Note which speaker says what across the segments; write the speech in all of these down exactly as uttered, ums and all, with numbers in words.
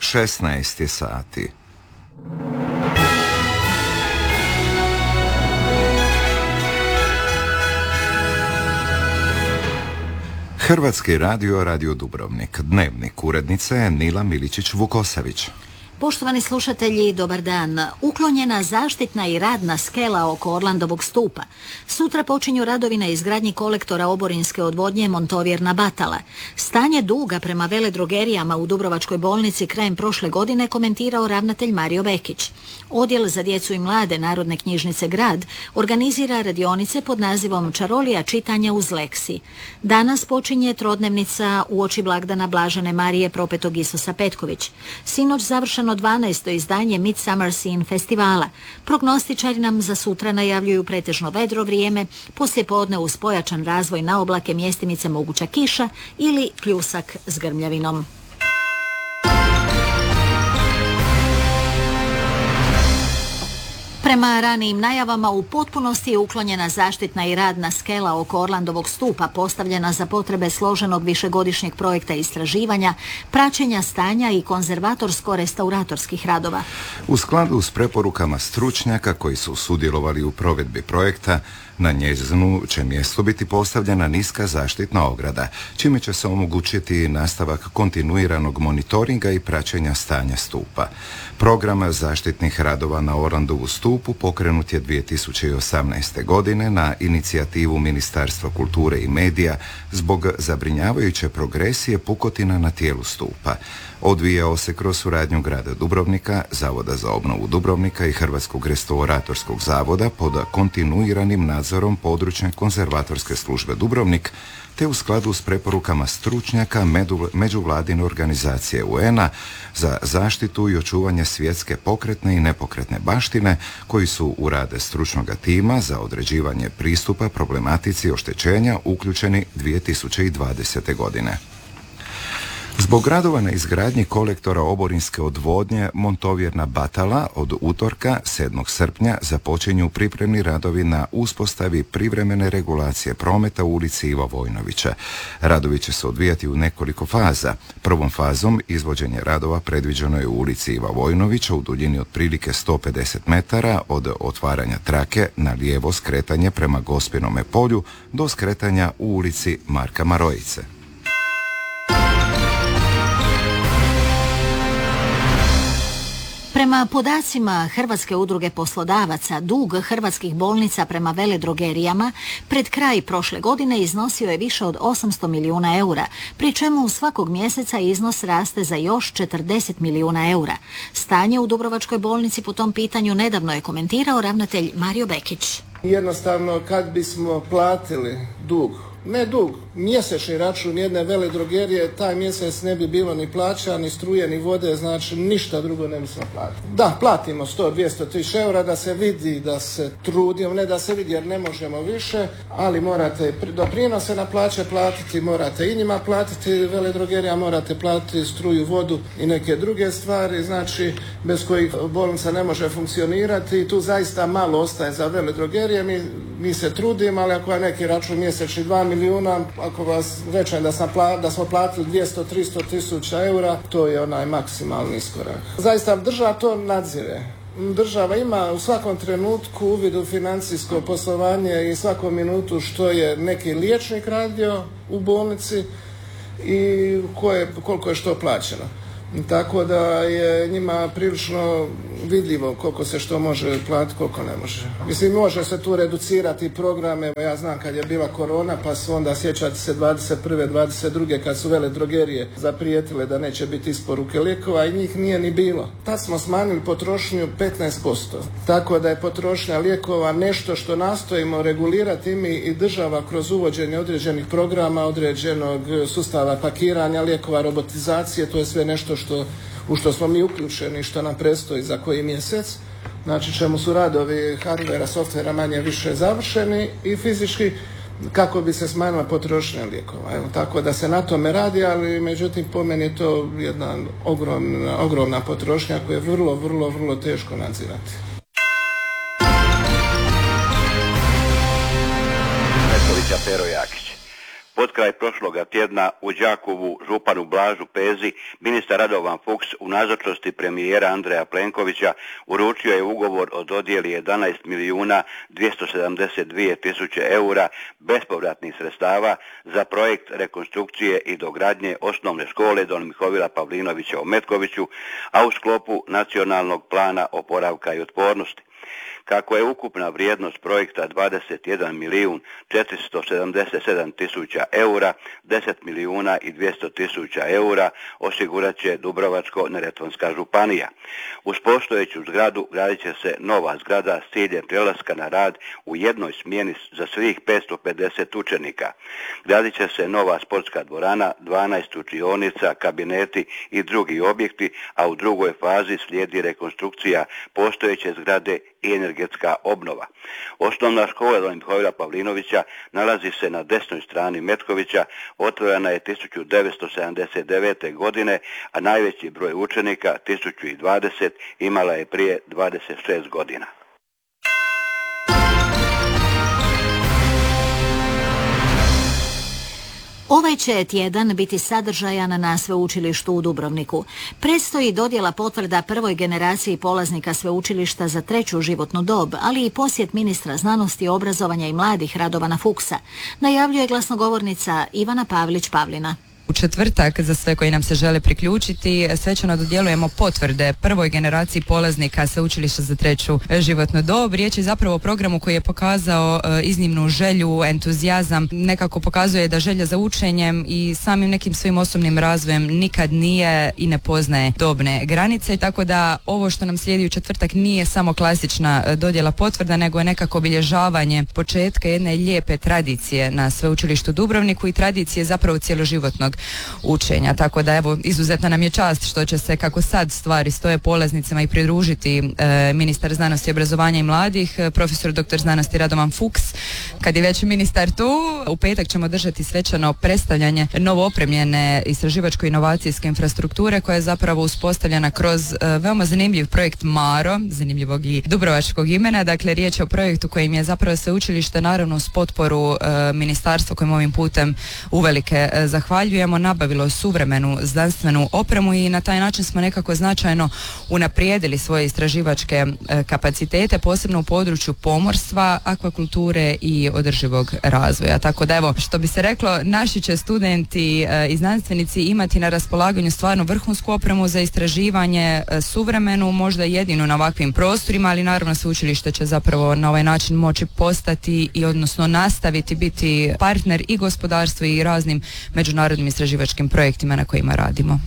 Speaker 1: šesnaest je sati. Hrvatski radio, Radio Dubrovnik. Dnevnik urednice je Nila Miličić-Vukosavić.
Speaker 2: Poštovani slušatelji, dobar dan. Uklonjena zaštitna i radna skela oko Orlandovog stupa. Sutra počinju radovi na izgradnji kolektora oborinske odvodnje Montovjerna Batala. Stanje duga prema veledrogerijama u Dubrovačkoj bolnici krajem prošle godine komentirao ravnatelj Mario Bekić. Odjel za djecu i mlade Narodne knjižnice Grad organizira radionice pod nazivom Čarolija čitanja uz leksi. Danas počinje trodnevnica uoči blagdana Blažene Marije Propetog Isusa Petković. Sinoć završeno dvanaesto izdanje Midsummer Scene festivala. Prognostičari nam za sutra najavljuju pretežno vedro vrijeme, poslije podne uz pojačan razvoj na oblake mjestimice moguća kiša ili pljusak s grmljavinom. Prema ranijim najavama u potpunosti je uklonjena zaštitna i radna skela oko Orlandovog stupa postavljena za potrebe složenog višegodišnjeg projekta istraživanja, praćenja stanja i konzervatorsko-restauratorskih radova.
Speaker 1: U skladu s preporukama stručnjaka koji su sudjelovali u provedbi projekta, na njezinu će mjestu biti postavljena niska zaštitna ograda, čime će se omogućiti nastavak kontinuiranog monitoringa i praćenja stanja stupa. Program zaštitnih radova na Orlandovu stupu pokrenut je dvije tisuće osamnaeste. godine na inicijativu Ministarstva kulture i medija zbog zabrinjavajuće progresije pukotina na tijelu stupa. Odvijao se kroz suradnju grada Dubrovnika, Zavoda za obnovu Dubrovnika i Hrvatskog restauratorskog zavoda pod kontinuiranim nadzorom područne konzervatorske službe Dubrovnik, te u skladu s preporukama stručnjaka međuvladine organizacije U N A za zaštitu i očuvanje svjetske pokretne i nepokretne baštine, koji su u rade stručnog tima za određivanje pristupa problematici oštećenja uključeni dvije tisuće dvadesete. godine. Zbog radova na izgradnji kolektora oborinske odvodnje Montovjerna Batala od utorka sedmog srpnja započinju pripremni radovi na uspostavi privremene regulacije prometa u ulici Iva Vojnovića. Radovi će se odvijati u nekoliko faza. Prvom fazom izvođenje radova predviđeno je u ulici Iva Vojnovića u duljini otprilike sto pedeset metara od otvaranja trake na lijevo skretanje prema Gospinome polju do skretanja u ulici Marka Marojice.
Speaker 2: Prema podacima Hrvatske udruge poslodavaca, dug hrvatskih bolnica prema veledrogerijama pred kraj prošle godine iznosio je više od osamsto milijuna eura, pri čemu svakog mjeseca iznos raste za još četrdeset milijuna eura. Stanje u Dubrovačkoj bolnici po tom pitanju nedavno je komentirao ravnatelj Mario Bekić.
Speaker 3: Jednostavno, kad bismo platili dug, ne dug, mjesečni račun jedne veledrogerije, taj mjesec ne bi bilo ni plaća, ni struje, ni vode, znači ništa drugo ne bismo platili. Da, platimo sto, dvjesto, tristo eura da se vidi, da se trudimo, ne da se vidi jer ne možemo više, ali morate doprinose na plaće platiti, morate i njima platiti veledrogerija, morate platiti struju, vodu i neke druge stvari, znači bez kojih bolnica ne može funkcionirati i tu zaista malo ostaje za veledrogerije, mi, mi se trudimo, ali ako je neki račun mjesečni dva milijuna, ako vas rečem da, sam pla, da smo platili dvjesto do tristo tisuća eura, to je onaj maksimalni iskorak. Zaista država to nadzire. Država ima u svakom trenutku uvid u financijsko poslovanje i svakom minutu što je neki liječnik radio u bolnici i koje, koliko je što plaćeno. Tako da je njima prilično vidljivo koliko se što može platiti, koliko ne može. Mislim, može se tu reducirati programe. Ja znam kad je bila korona, pa su onda, sjećate se, dvadeset prve dvadeset druge kad su veledrogerije zaprijetile da neće biti isporuke lijekova i njih nije ni bilo. Tad smo smanjili potrošnju petnaest posto. Tako da je potrošnja lijekova nešto što nastojimo regulirati mi i država kroz uvođenje određenih programa, određenog sustava pakiranja lijekova, robotizacije, to je sve nešto što, u što smo mi uključeni, što nam predstoji za koji mjesec, znači čemu su radovi hardvera, softvera manje više završeni i fizički kako bi se smanjila potrošnja lijekova. Evo, tako da se na tome radi, ali međutim po meni je to jedna ogromna, ogromna potrošnja koju je vrlo, vrlo, vrlo teško nadzirati.
Speaker 4: Metkovića Pero Jakić. Potkraj prošloga tjedna u Đakovu županu Blažu Pezi ministar Radovan Fuchs u nazočnosti premijera Andreja Plenkovića uručio je ugovor o dodjeli jedanaest milijuna dvjesto sedamdeset dvije tisuće eura bespovratnih sredstava za projekt rekonstrukcije i dogradnje osnovne škole Don Mihovila Pavlinovića u Metkoviću, a u sklopu nacionalnog plana oporavka i otpornosti. Kako je ukupna vrijednost projekta dvadeset jedan milijun četiristo sedamdeset sedam tisuća eura, deset milijuna i dvjesto tisuća eura osigurat će Dubrovačko-neretvanska županija. Uz postojeću zgradu gradit će se nova zgrada s ciljem prelaska na rad u jednoj smjeni za svih petsto pedeset učenika. Gradit će se nova sportska dvorana, dvanaest učionica, kabineti i drugi objekti, a u drugoj fazi slijedi rekonstrukcija postojeće zgrade i energetska obnova. Osnovna škola Don Mihovila Pavlinovića nalazi se na desnoj strani Metkovića, otvorena je tisuću devetsto sedamdeset devete. godine, a najveći broj učenika, tisuću dvadeset, imala je prije dvadeset šest godina.
Speaker 2: Ovaj će tjedan biti sadržajan na sveučilištu u Dubrovniku. Predstoji dodjela potvrda prvoj generaciji polaznika sveučilišta za treću životnu dob, ali i posjet ministra znanosti, obrazovanja i mladih Radovana Fuchsa, najavljuje glasnogovornica Ivana Pavlić-Pavlina.
Speaker 5: U četvrtak, za sve koji nam se žele priključiti, svečano dodjeljujemo potvrde prvoj generaciji polaznika sveučilišta za treću životnu dob. Riječ je zapravo o programu koji je pokazao iznimnu želju, entuzijazam, nekako pokazuje da želja za učenjem i samim nekim svojim osobnim razvojem nikad nije i ne poznaje dobne granice, tako da ovo što nam slijedi u četvrtak nije samo klasična dodjela potvrda, nego je nekako obilježavanje početka jedne lijepe tradicije na sveučilištu Dubrovniku i tradicije zapravo cjeloživotnog učenja. Tako da evo, izuzetna nam je čast što će se, kako sad stvari stoje, polaznicima i pridružiti e, ministar znanosti, obrazovanja i mladih, profesor doktor znanosti Radovan Fuchs. Kad je već ministar tu, u petak ćemo držati svečano predstavljanje novo opremljene istraživačko-inovacijske infrastrukture koja je zapravo uspostavljena kroz e, veoma zanimljiv projekt Maro, zanimljivog i dubrovačkog imena. Dakle, riječ je o projektu kojim je zapravo sveučilište, naravno uz potporu e, ministarstva kojim ovim putem uvelike e, zahvaljujemo, nabavilo suvremenu znanstvenu opremu i na taj način smo nekako značajno unaprijedili svoje istraživačke e, kapacitete, posebno u području pomorstva, akvakulture i održivog razvoja. Tako da evo, što bi se reklo, naši će studenti e, i znanstvenici imati na raspolaganju stvarno vrhunsku opremu za istraživanje, e, suvremenu, možda jedinu na ovakvim prostorima, ali naravno sveučilište će zapravo na ovaj način moći postati i odnosno nastaviti biti partner i gospodarstvu i raznim međunarodnim istraživačkim projektima na kojima radimo.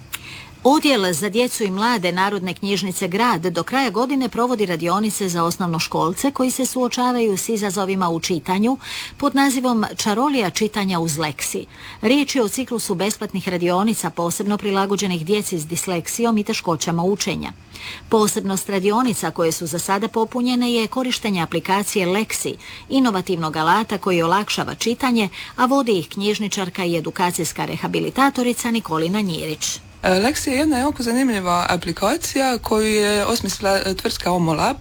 Speaker 2: Odjel za djecu i mlade Narodne knjižnice Grad do kraja godine provodi radionice za osnovnoškolce koji se suočavaju s izazovima u čitanju pod nazivom Čarolija čitanja uz leksi. Riječ je o ciklusu besplatnih radionica posebno prilagođenih djeci s disleksijom i teškoćama učenja. Posebnost radionica koje su za sada popunjene je korištenje aplikacije Leksi, inovativnog alata koji olakšava čitanje, a vodi ih knjižničarka i edukacijska rehabilitatorica Nikolina Njirić.
Speaker 6: Leksi je jedna jako zanimljiva aplikacija koju je osmislila tvrtka Omolab.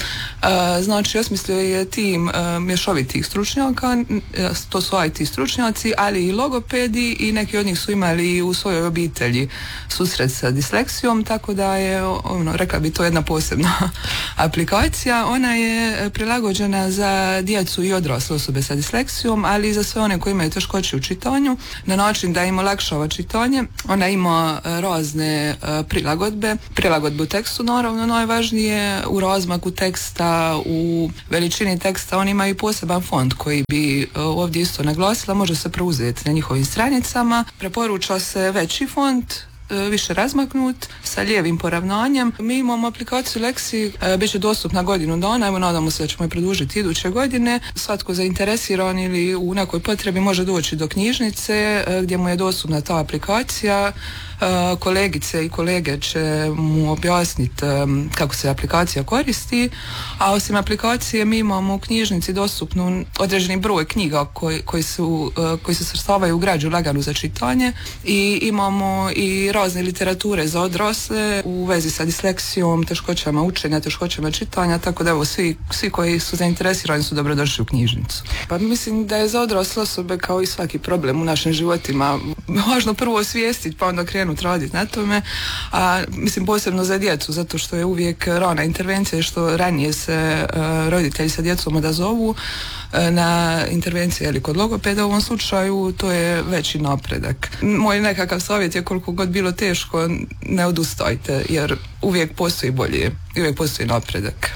Speaker 6: Znači, osmislio je tim mješovitih stručnjaka, to su I T stručnjaci, ali i logopedi, i neki od njih su imali u svojoj obitelji susret sa disleksijom, tako da je, ono, rekla bi, to jedna posebna aplikacija. Ona je prilagođena za djecu i odrasle osobe sa disleksijom, ali i za sve one koji imaju teškoće u čitanju, na način da im olakšava čitanje. Ona ima razne prilagodbe, prilagodbu tekstu, naravno najvažnije, u razmaku teksta, u veličini teksta. Oni imaju poseban font koji bi ovdje isto naglasila, može se preuzeti na njihovim stranicama. Preporuča se veći font, više razmaknut, sa lijevim poravnanjem. Mi imamo aplikaciju Leksi, bit će dostupna godinu dana, evo nadamo se da ćemo je produžiti iduće godine. Svatko zainteresiran ili u nekoj potrebi može doći do knjižnice gdje mu je dostupna ta aplikacija. Kolegice i kolege će mu objasniti kako se aplikacija koristi, a osim aplikacije mi imamo u knjižnici dostupnu određeni broj knjiga koji, koji, su, koji se svrstavaju u građu laganu za čitanje, i imamo i razne literature za odrasle u vezi sa disleksijom, teškoćama učenja, teškoćama čitanja, tako da evo svi, svi koji su zainteresirani su dobrodošli u knjižnicu. Pa mislim da je za odrasle osobe kao i svaki problem u našim životima važno prvo osvijestiti pa onda krenuti raditi na tome, a mislim posebno za djecu, zato što je uvijek rana intervencija, što ranije se uh, roditelji sa djecom odazovu uh, na intervencije ili kod logopeda u ovom slučaju, to je veći napredak. Moj nekakav savjet je koliko god bilo teško, ne odustajte, jer uvijek postoji bolje, uvijek postoji napredak.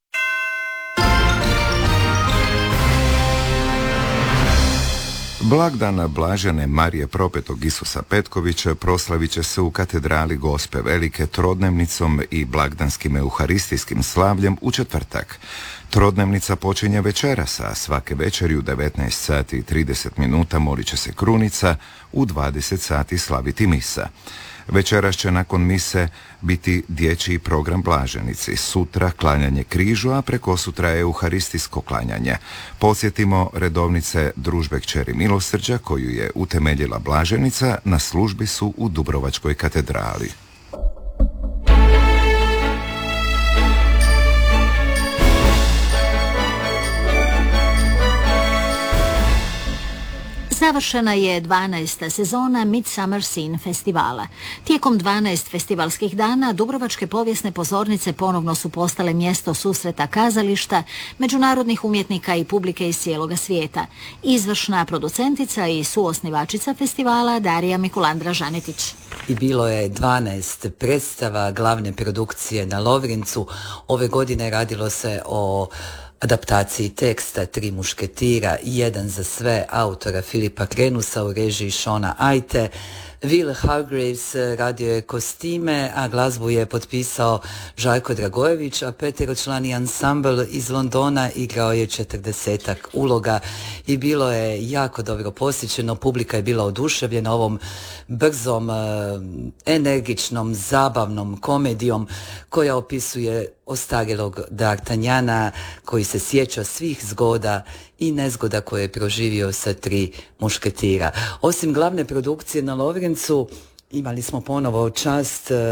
Speaker 1: Blagdan Blažene Marije Propetog Isusa Petkovića proslavit će se u katedrali Gospe Velike trodnevnicom i blagdanskim euharistijskim slavljem u četvrtak. Trodnevnica počinje večeras, a svake večeri u devetnaest sati i trideset minuta molit će se krunica, u dvadeset sati slaviti misa. Večeras će nakon mise biti dječji program Blaženici, sutra klanjanje križu, a prekosutra je euharistijsko klanjanje. Podsjetimo, redovnice Družbe kćeri milosrđa koju je utemeljila Blaženica na službi su u Dubrovačkoj katedrali.
Speaker 2: Završena je dvanaesta sezona Midsummer Scene festivala. Tijekom dvanaest festivalskih dana dubrovačke povijesne pozornice ponovno su postale mjesto susreta kazališta, međunarodnih umjetnika i publike iz cijeloga svijeta. Izvršna producentica i suosnivačica festivala Darija Mikulandra Žanetić.
Speaker 7: I bilo je dvanaest predstava glavne produkcije na Lovrincu. Ove godine radilo se o adaptaciji teksta Tri mušketira, Jedan za sve autora Filipa Krenusa u režiji Shona Ajte. Will Hargraves radio je kostime, a glazbu je potpisao Žarko Dragojević, a peteročlani ansambl iz Londona igrao je četrdesetak uloga i bilo je jako dobro posjećeno. Publika je bila oduševljena ovom brzom, energičnom, zabavnom komedijom koja opisuje ostarjelog D'Artagnana koji se sjeća svih zgoda i nezgoda koje je proživio sa tri mušketira. Osim glavne produkcije na Lovrencu, imali smo ponovo čast e,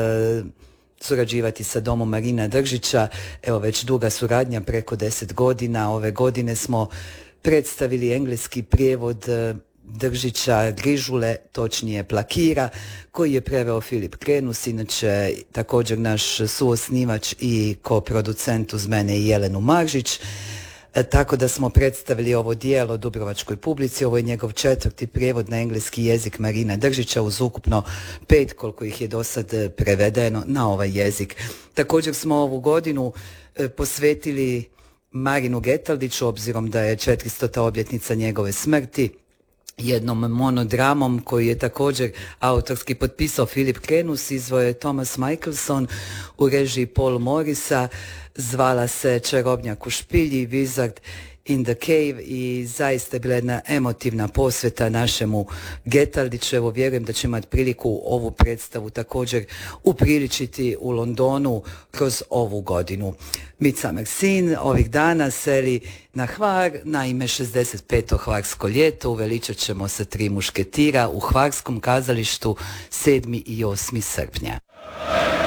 Speaker 7: surađivati sa domom Marina Držića. Evo već duga suradnja, preko deset godina. Ove godine smo predstavili engleski prijevod e, Držića Grižule, točnije Plakira, koji je preveo Filip Krenus, inače također naš suosnivač i koproducent uz mene i Jelenu Maržić. E, tako da smo predstavili ovo djelo dubrovačkoj publici. Ovo je njegov četvrti prijevod na engleski jezik Marina Držića uz ukupno pet koliko ih je do sad prevedeno na ovaj jezik. Također smo ovu godinu e, posvetili Marinu Getaldiću, obzirom da je četiristota obljetnica njegove smrti, jednom monodramom koji je također autorski potpisao Filip Krenus, izveo je Thomas Michelson u režiji Paul Morrisa, zvala se Čarobnjak u špilji, Wizard in the Cave, i zaista je bila jedna emotivna posveta našemu Getaldiću. Evo, vjerujem da će imati priliku ovu predstavu također upriličiti u Londonu kroz ovu godinu. Midsummer Scene ovih dana seli na Hvar, naime šezdeset peto Hvarsko ljeto uveličat ćemo sa Tri mušketira u Hvarskom kazalištu sedmog i osmog srpnja.